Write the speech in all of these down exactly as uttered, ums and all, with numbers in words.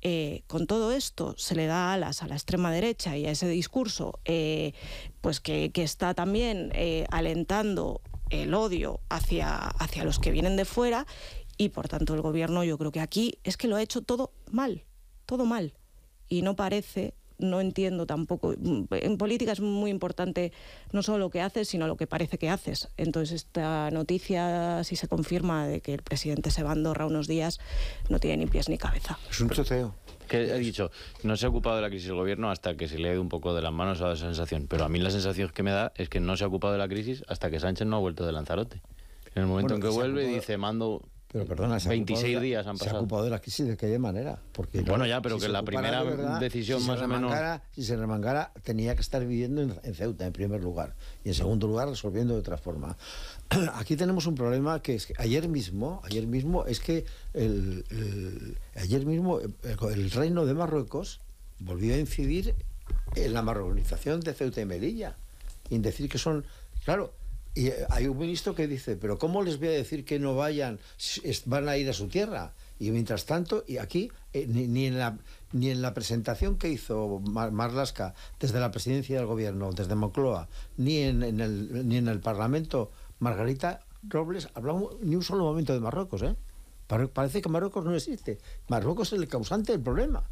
eh, con todo esto se le da alas a la extrema derecha y a ese discurso eh, pues que, que está también eh, alentando el odio hacia, hacia los que vienen de fuera, y por tanto el gobierno, yo creo que aquí es que lo ha hecho todo mal, todo mal, y no parece... No entiendo tampoco. En política es muy importante no solo lo que haces, sino lo que parece que haces. Entonces, esta noticia, si se confirma de que el presidente se va a Andorra unos días, no tiene ni pies ni cabeza. Es un choteo. Que he dicho, no se ha ocupado de la crisis del gobierno hasta que se le ha ido un poco de las manos a esa sensación. Pero a mí la sensación que me da es que no se ha ocupado de la crisis hasta que Sánchez no ha vuelto de Lanzarote. En el momento Bueno, en que vuelve ocupado... dice, mando... Pero perdona, se veintiséis de, días han pasado. Se ha ocupado de la crisis de aquella manera. Porque, bueno, ya, pero si que la primera de verdad, decisión si más o menos... Si se remangara, tenía que estar viviendo en, en Ceuta, en primer lugar. Y en segundo lugar, resolviendo de otra forma. Aquí tenemos un problema que es que ayer mismo, ayer mismo, es que el, el, ayer mismo el, el Reino de Marruecos volvió a incidir en la marronización de Ceuta y Melilla. Y en decir que son... Claro... Y hay un ministro que dice, pero ¿cómo les voy a decir que no vayan? Van a ir a su tierra. Y mientras tanto, y aquí, eh, ni, ni, en la, ni en la presentación que hizo Mar Marlaska desde la presidencia del gobierno, desde Moncloa, ni en, en, el, ni en el Parlamento, Margarita Robles habló ni un solo momento de Marruecos, ¿eh? Parece que Marruecos no existe. Marruecos es el causante del problema.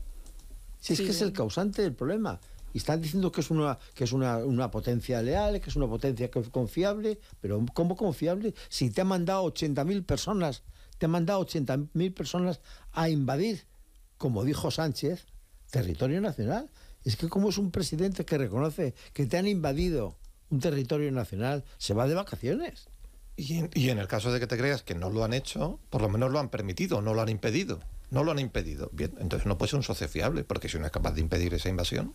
Si es sí, que es el causante del problema. Y están diciendo que es una que es una, una potencia leal, que es una potencia confiable, pero ¿cómo confiable? Si te han mandado ochenta mil personas, te han mandado ochenta mil personas a invadir, como dijo Sánchez, territorio nacional. Es que como es un presidente que reconoce que te han invadido un territorio nacional, se va de vacaciones. Y en, y en el caso de que te creas que no lo han hecho, por lo menos lo han permitido, no lo han impedido. No lo han impedido. Bien, entonces no puede ser un socio fiable, porque si uno es capaz de impedir esa invasión...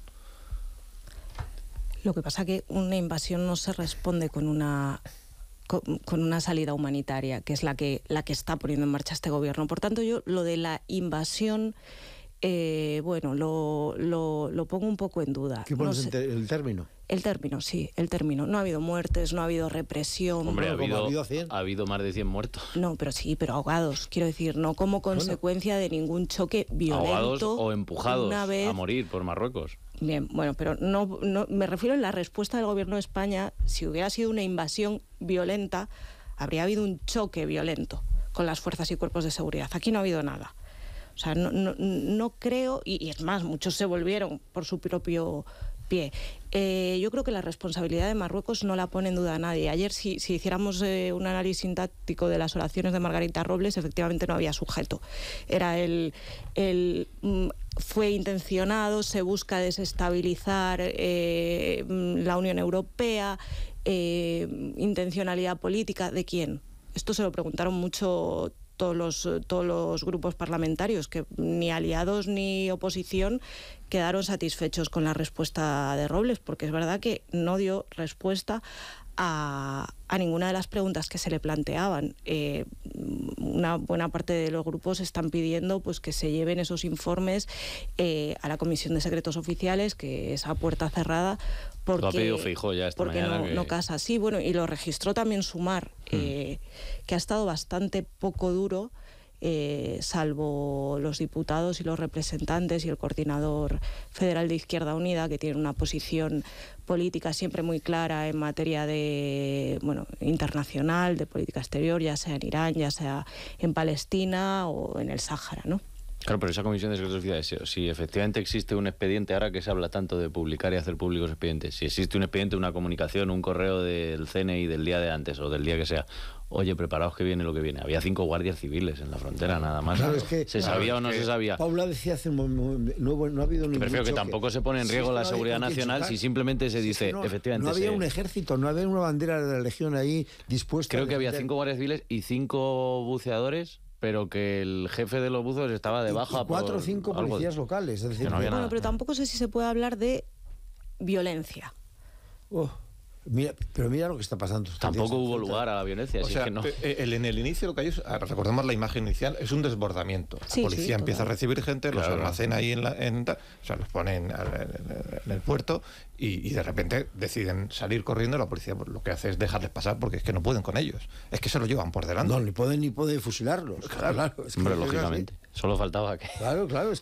Lo que pasa es que una invasión no se responde con una con, con una salida humanitaria, que es la que la que está poniendo en marcha este gobierno. Por tanto, yo lo de la invasión, eh, bueno, lo, lo, lo pongo un poco en duda. ¿Qué pones no sé, el término? El término, sí, el término. No ha habido muertes, no ha habido represión. Hombre, no, ha, habido, ha, habido cien. ha habido más de cien muertos. No, pero sí, pero ahogados, quiero decir, no como consecuencia bueno, de ningún choque violento. Ahogados o empujados una vez... a morir por Marruecos. Bien, bueno, pero no, no me refiero en la respuesta del gobierno de España. Si hubiera sido una invasión violenta, habría habido un choque violento con las fuerzas y cuerpos de seguridad. Aquí no ha habido nada. O sea, no, no, no creo, y, y es más, muchos se volvieron por su propio pie. Eh, yo creo que la responsabilidad de Marruecos no la pone en duda a nadie. Ayer, si, si hiciéramos eh, un análisis sintáctico de las oraciones de Margarita Robles, efectivamente no había sujeto. Era el... el mm, fue intencionado, se busca desestabilizar eh, la Unión Europea, eh, intencionalidad política, ¿de quién? Esto se lo preguntaron mucho todos los, todos los grupos parlamentarios, que ni aliados ni oposición quedaron satisfechos con la respuesta de Robles, porque es verdad que no dio respuesta a, a ninguna de las preguntas que se le planteaban. Eh, una buena parte de los grupos están pidiendo pues que se lleven esos informes eh, a la Comisión de Secretos Oficiales, que es a puerta cerrada, porque, lo ha pedido Feijóo ya esta porque mañana no, que... no casa. Sí, bueno, y lo registró también Sumar, hmm. eh, que ha estado bastante poco duro, Eh, salvo los diputados y los representantes y el coordinador federal de Izquierda Unida, que tiene una posición política siempre muy clara en materia de, bueno, internacional, de política exterior, ya sea en Irán, ya sea en Palestina o en el Sáhara, ¿no? Claro, pero esa Comisión de Secretos Oficiales, si efectivamente existe un expediente, ahora que se habla tanto de publicar y hacer públicos expedientes, si existe un expediente, una comunicación, un correo del C N I del día de antes o del día que sea, oye, preparaos que viene lo que viene. Había cinco guardias civiles en la frontera, nada más. Claro, es que, ¿Se claro, sabía o no se sabía? Paula decía hace un momento, no, no ha habido ningún Prefiero que choque. tampoco se pone en riesgo sí, la no seguridad nacional chocar. Si simplemente se dice, sí, no, efectivamente... No había se... un ejército, no había una bandera de la Legión ahí dispuesta... Creo que había cinco guardias civiles y cinco buceadores, pero que el jefe de los buzos estaba de baja. Y cuatro por o cinco policías de... locales. Es decir, no bueno, nada. Pero tampoco sé si se puede hablar de violencia. Oh, mira, pero mira lo que está pasando. Tampoco hubo lugar a la violencia. O así sea, que no. el, en el inicio lo que hay es, recordemos la imagen inicial, es un desbordamiento. La sí, policía sí, empieza total. a recibir gente, claro, los almacena ahí en la, en, o sea, los ponen en el puerto y, y de repente deciden salir corriendo. La policía lo que hace es dejarles pasar porque es que no pueden con ellos. Es que se los llevan por delante. No, ni pueden ni pueden fusilarlos. Claro, claro. Es que Hombre, lógicamente. Solo faltaba que... Claro, claro. Es